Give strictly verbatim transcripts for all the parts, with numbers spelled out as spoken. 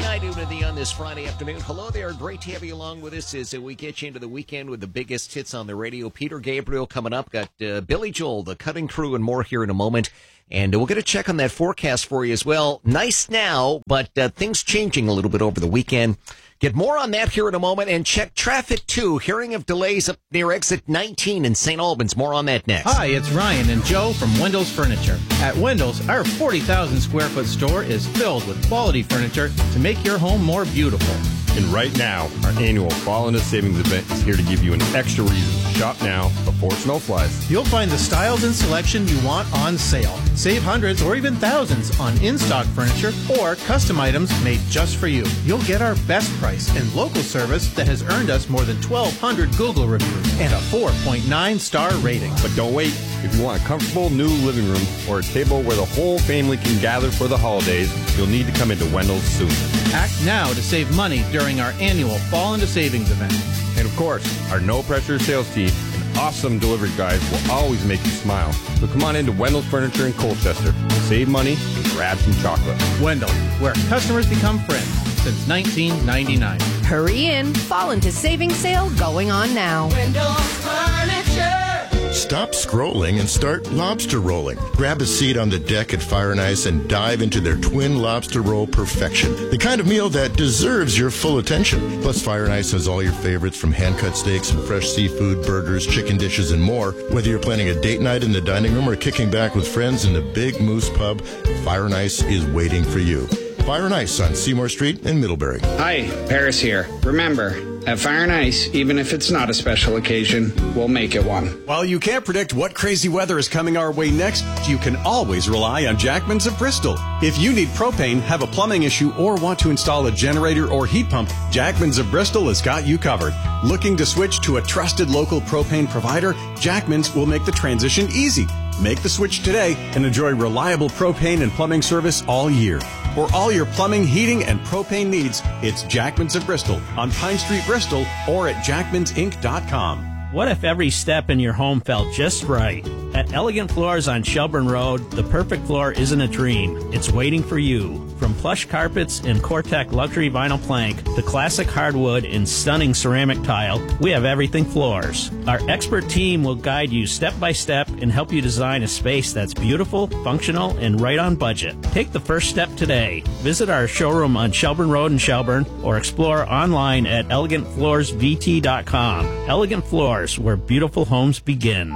nine to the on this Friday afternoon. Hello there. Great to have you along with us as we get you into the weekend with the biggest hits on the radio. Peter Gabriel coming up. Got uh, Billy Joel, the Cutting Crew, and more here in a moment. And uh, we'll get a check on that forecast for you as well. Nice now, but uh, things changing a little bit over the weekend. Get more on that here in a moment, and check traffic, too. Hearing of delays up near exit nineteen in Saint Albans. More on that next. Hi, it's Ryan and Joe from Wendell's Furniture. At Wendell's, our forty thousand square foot store is filled with quality furniture to make your home more beautiful. And right now, our annual Fall into Savings event is here to give you an extra reason to shop now before snow flies. You'll find the styles and selection you want on sale. Save hundreds or even thousands on in-stock furniture or custom items made just for you. You'll get our best price and local service that has earned us more than twelve hundred Google reviews and a four point nine star rating. But don't wait. If you want a comfortable new living room or a table where the whole family can gather for the holidays, you'll need to come into Wendell's soon. Act now to save money during our annual Fall into Savings event. And of course, our no-pressure sales team and awesome delivery guys will always make you smile. So come on into Wendell's Furniture in Colchester. Save money and grab some chocolate. Wendell, where customers become friends since nineteen ninety-nine. Hurry in. Fall into Savings sale going on now. Wendell's Furniture. Stop scrolling and start lobster rolling. Grab a seat on the deck at Fire and Ice and dive into their twin lobster roll perfection. The kind of meal that deserves your full attention. Plus, Fire and Ice has all your favorites from hand-cut steaks and fresh seafood, burgers, chicken dishes, and more. Whether you're planning a date night in the dining room or kicking back with friends in the Big Moose Pub, Fire and Ice is waiting for you. Fire and Ice on Seymour Street in Middlebury. Hi, Paris here. Remember, at Fire and Ice, even if it's not a special occasion, we'll make it one. While you can't predict what crazy weather is coming our way next, you can always rely on Jackman's of Bristol. If you need propane, have a plumbing issue, or want to install a generator or heat pump, Jackman's of Bristol has got you covered. Looking to switch to a trusted local propane provider? Jackman's will make the transition easy. Make the switch today and enjoy reliable propane and plumbing service all year. For all your plumbing, heating, and propane needs, it's Jackman's of Bristol on Pine Street, Bristol, or at jackmans inc dot com. What if every step in your home felt just right? At Elegant Floors on Shelburne Road, the perfect floor isn't a dream. It's waiting for you. From plush carpets and Cortec luxury vinyl plank to classic hardwood and stunning ceramic tile, we have everything floors. Our expert team will guide you step by step and help you design a space that's beautiful, functional, and right on budget. Take the first step today. Visit our showroom on Shelburne Road in Shelburne or explore online at elegant floors v t dot com. Elegant Floors, where beautiful homes begin.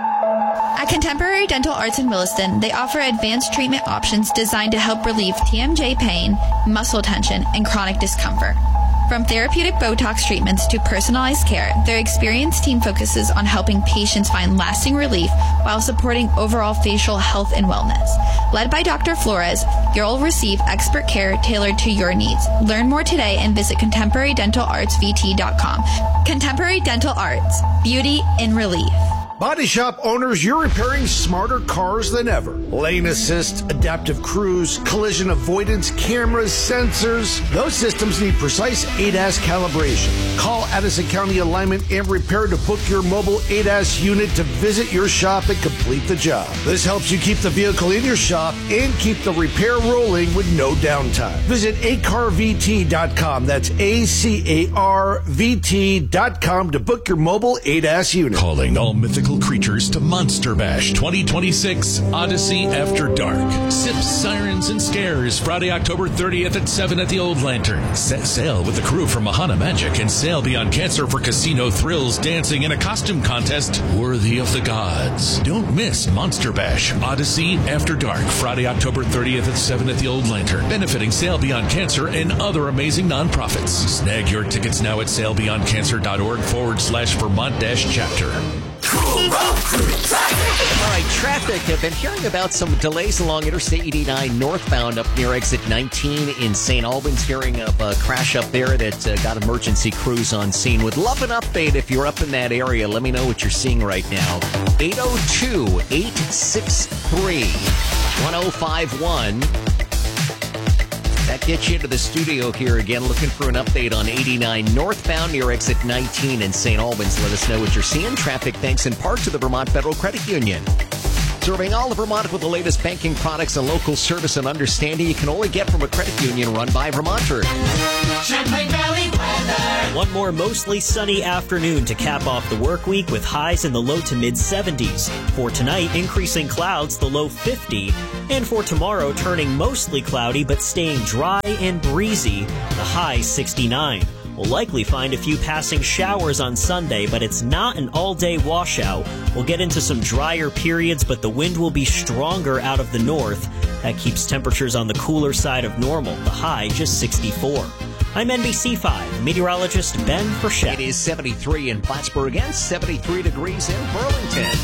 At Contemporary Dental Arts in Williston, they offer advanced treatment options designed to help relieve T M J pain, muscle tension, and chronic discomfort. From therapeutic Botox treatments to personalized care, their experienced team focuses on helping patients find lasting relief while supporting overall facial health and wellness. Led by Doctor Flores, you'll receive expert care tailored to your needs. Learn more today and visit contemporary dental arts v t dot com. Contemporary Dental Arts, beauty in relief. Body shop owners, you're repairing smarter cars than ever. Lane assist, adaptive cruise, collision avoidance, cameras, sensors. Those systems need precise A D A S calibration. Call Addison County Alignment and Repair to book your mobile A D A S unit to visit your shop and complete the job. This helps you keep the vehicle in your shop and keep the repair rolling with no downtime. Visit a car v t dot com. That's A C A R V T dot com to book your mobile A D A S unit. Calling all mythical creatures to Monster Bash twenty twenty-six Odyssey After Dark. Sips, sirens, and scares Friday, October thirtieth at seven at the Old Lantern. Set sail with the crew from Mahana Magic and sail beyond Cancer for casino thrills, dancing, and a costume contest worthy of the gods. Don't miss Monster Bash Odyssey After Dark Friday, October thirtieth at seven at the Old Lantern, benefiting Sail Beyond Cancer and other amazing nonprofits. Snag your tickets now at sailbeyondcancer.org forward slash Vermont dash chapter. All right, traffic. I've been hearing about some delays along Interstate eighty-nine northbound up near exit nineteen in Saint Albans. Hearing of a crash up there that uh, got emergency crews on scene. Would love an update if you're up in that area. Let me know what you're seeing right now. eight oh two, eight six three, one oh five one. That gets you into the studio here again, looking for an update on eighty-nine northbound near exit nineteen in Saint Albans. Let us know what you're seeing. Traffic thanks in part to the Vermont Federal Credit Union. Serving all of Vermont with the latest banking products and local service and understanding you can only get from a credit union run by Vermonters. Champlain Valley weather. One more mostly sunny afternoon to cap off the work week with highs in the low to mid seventies. For tonight, increasing clouds, the low fifty. And for tomorrow, turning mostly cloudy but staying dry and breezy, the high sixty-nine. We'll likely find a few passing showers on Sunday, but it's not an all-day washout. We'll get into some drier periods, but the wind will be stronger out of the north. That keeps temperatures on the cooler side of normal, the high just sixty-four. I'm N B C five meteorologist Ben Frechette. It is seventy-three in Plattsburgh and seventy-three degrees in Burlington.